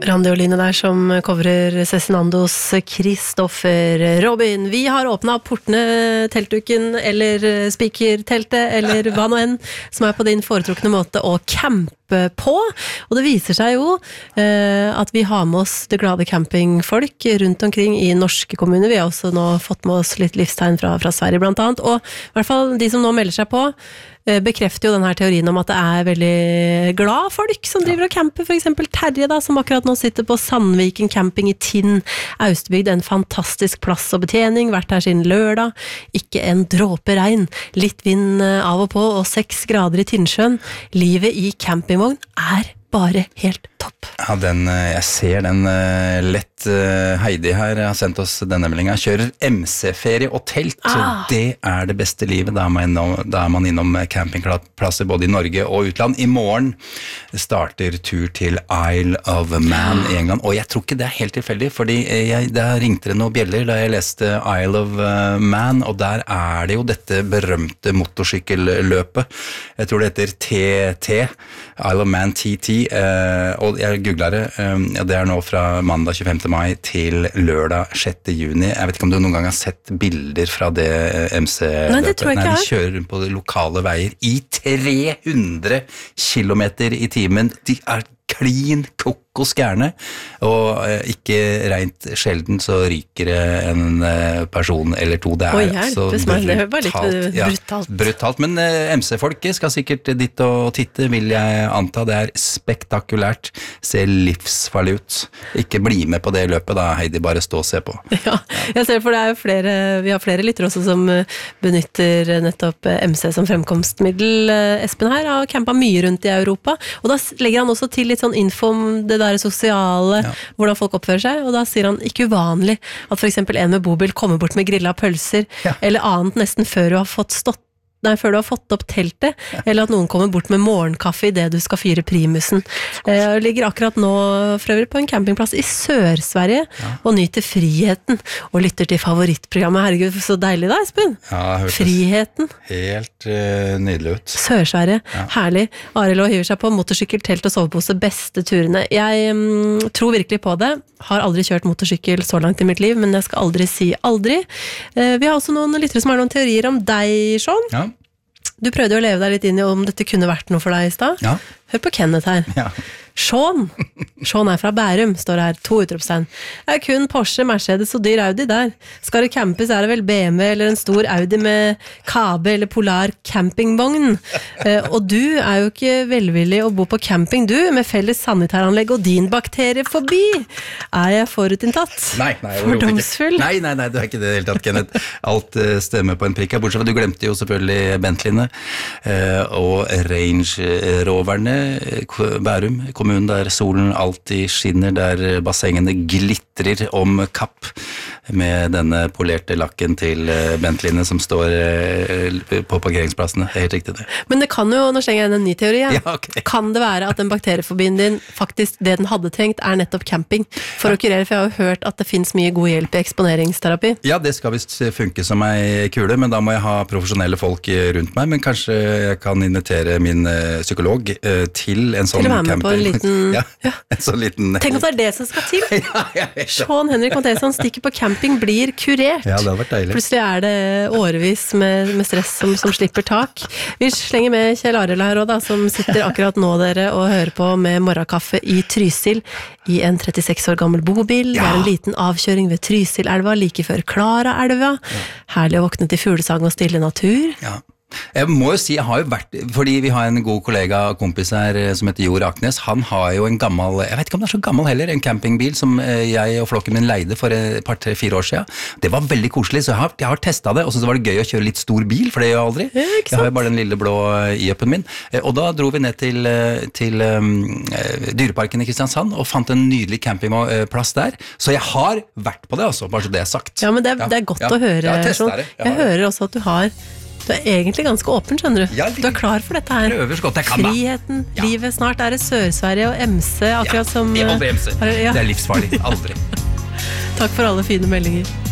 Randi og Line der som coverer Cezinandos Kristoffer. Robin, vi har åpnet portene, teltduken eller speakerteltet eller hva nå enn som på din foretrukne måte å campe på. Og det viser seg jo at vi har med oss det glade campingfolk rundt omkring i norske kommuner. Vi har også nå fått med oss litt livstegn fra Sverige blant annet. Og i hvert fall de som nå melder seg på, bekrefter jo denne teorien om at det veldig glad folk som driver og camper, for eksempel Terje da, som akkurat nå sitter på Sandviken camping i Tinn, Austbygd, en fantastisk plass og betjening, vært her siden lørdag, ikke en dråpe regn, litt vind av og på og 6 grader i Tinnsjøen. Livet i campingvogn bare helt topp. Ja, jeg ser den lett. Heidi her har sendt oss denne meldingen. Kjører MC-ferie og telt. Det det beste livet. Da man innom campingplasser både i Norge og utland. I morgen starter tur til Isle of Man i England. Og jeg tror ikke det helt tilfeldig, fordi der ringte det noen bjeller da jeg leste Isle of Man, og der det jo dette berømte motorsykkelløpet. Jeg tror det heter TT, Isle of Man TT, og jeg googlet det. Det nå fra mandag 25. mai til lørdag 6. juni. Jeg vet ikke om du noen gang har sett bilder fra det MC-løpet. Nei, det tror jeg ikke. De kjører rundt på de lokale veier i 300 kilometer i timen. De klin kokos gærne, og ikke rent sjelden så ryker det en person eller to. Det så brutalt. Brutalt, men MC-folket skal sikkert dit og titte, vil jeg anta. Det spektakulært, ser livsfarlig ut. Ikke bli med på det løpet da, Heidi, bare stå og se på. Ja, jeg ser for det jo vi har flere lyttere også som benytter nettopp MC som fremkomstmiddel. Espen her har campet mye rundt i Europa, og da legger han også til litt sånn info om det der sosiale, hvordan folk oppfører seg, og da sier han ikke uvanlig at for eksempel en med bobil kommer bort med grillet pølser, eller annet nesten før du har fått opp teltet, eller at noen kommer bort med morgenkaffe i det du skal fyre primusen. Jeg ligger akkurat nå for øvrig på en campingplass i Sør-Sverige og nyter friheten og lytter til favorittprogrammet. Herregud, så deilig da, Espen. Friheten. Helt nydelig ut. Sør-Sverige, herlig. Arild hiver seg på motorsykkel, telt og sovepose, beste turene. Jeg tror virkelig på det. Har aldri kjørt motorsykkel så langt i mitt liv, men jeg skal aldri si aldri. Vi har også noen lyttere som har noen teorier om deg, Sean. Ja. Du prøvde å leve deg litt inn i om dette kunne vært noe for deg i sted. Ja. Hør på Kenneth her. Ja. Sean fra Bærum, står her, 2 utropstegn. Det kun Porsche, Mercedes og dyr Audi der. Skal det campes det vel BMW eller en stor Audi med Kabe eller Polar campingvogn. Og du jo ikke velvillig å bo på camping, du, med felles sanitæranlegg og din bakteriefobi. Jeg forutinntatt? Nei, fordomsfull? Nei, du ikke det helt tatt, Kenneth. Alt stemmer på en prikk. Bortsett fra du glemte jo selvfølgelig Bentleyene og Range Roverne, Bærum, kommunen der solen alltid skinner, der bassengene glitrer om kapp med denne polerte lakken til Bentleyene som står på parkeringsplassene. Det helt riktig det. Men det kan jo, nå slenger jeg inn en ny teori, okay. Kan det være at den bakteriefobien din faktisk, det den hadde trengt, nettopp camping for å kurere, for jeg har jo hørt at det finnes mye god hjelp i eksponeringsterapi. Ja, det skal visst funke som ei kule, men da må jeg ha profesjonelle folk rundt meg, men kanskje jeg kan invitere min psykolog til en sånn camping. På en liten... en sånn liten... Tenk at det det som skal til. Sean Henrik Matheson stikker på camping, blir kurert. Ja, det har vært deilig. Plutselig det årevis med stress som slipper tak. Vi slenger med Kjell Arild her også, da, som sitter akkurat nå dere og hører på med morgenkaffe i Trysil i en 36 år gammel bobil. Det en liten avkjøring ved Trysilelva like før Klaraelva. Herlig å våkne til fuglesang og stille natur. Ja. Jeg må jo si, jeg har jo vært, fordi vi har en god kollega og kompis her som heter Jo Raknes, han har jo en gammel, jeg vet ikke om det så gammel heller, en campingbil som jeg og flokken min leide for et par, 3-4 år siden. Det var veldig koselig, så jeg har testet det, og så var det gøy å kjøre litt stor bil, for det gjør jeg aldri. Jeg har jo bare den lille blå i-upen min. Og da dro vi ned til Dyreparken i Kristiansand og fant en nydelig campingplass der. Så jeg har vært på det, altså, bare så det sagt. Ja, men det godt å høre. Jeg hører også at du egentlig ganske åpen, skjønner du. Du klar for dette her. Prøver så godt jeg kan da. Friheten, livet, snart det Sør-Sverige og MC, akkurat som... Ja, det aldri MC. Det livsfarlig, aldri. Takk for alle fine meldinger.